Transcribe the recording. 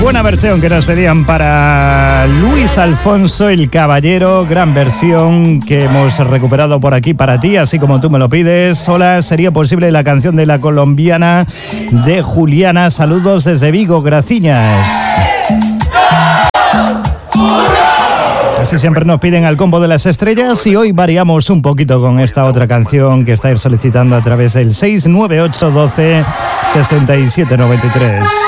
Buena versión que nos pedían para Luis Alfonso el Caballero, gran versión que hemos recuperado por aquí para ti, así como tú me lo pides. Hola, ¿sería posible la canción de la colombiana de Juliana? Saludos desde Vigo, Graciñas. Así siempre nos piden al combo de las estrellas y hoy variamos un poquito con esta otra canción que estáis solicitando a través del 698 12 67 93.